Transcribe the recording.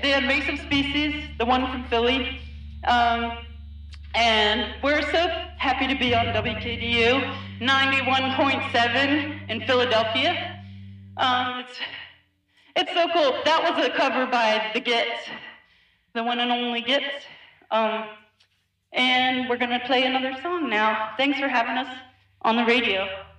the invasive species, the one from Philly. And we're so happy to be on WKDU 91.7 in Philadelphia. It's so cool. That was a cover by The Gits, the one and only Gits. And we're going to play another song now. Thanks for having us on the radio.